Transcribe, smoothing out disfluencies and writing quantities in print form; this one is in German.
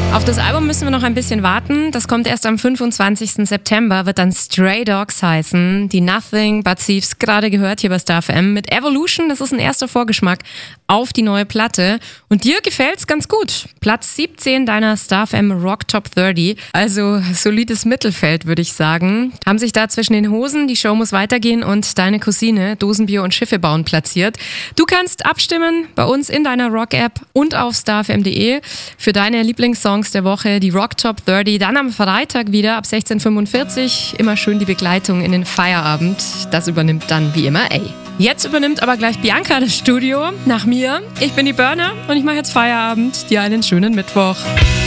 Auf das Album müssen wir noch ein bisschen warten. Das kommt erst am 25. September, wird dann Stray Dogs heißen. Die Nothing But Thieves gerade gehört hier bei Star FM mit Evolution. Das ist ein erster Vorgeschmack auf die neue Platte. Und dir gefällt's ganz gut. Platz 17 deiner Star FM Rock Top 30. Also solides Mittelfeld, würde ich sagen. Haben sich da zwischen den Hosen, die Show muss weitergehen und deine Cousine Dosenbier und Schiffe bauen platziert. Du kannst abstimmen bei uns in deiner Rock-App und auf starfm.de für deine Lieblingssongs der Woche, die Rock Top 30. Dann am Freitag wieder ab 16:45 immer schön die Begleitung in den Feierabend. Das übernimmt dann wie immer A. Jetzt übernimmt aber gleich Bianca das Studio nach mir. Ich bin die Burner und ich mache jetzt Feierabend. Dir einen schönen Mittwoch.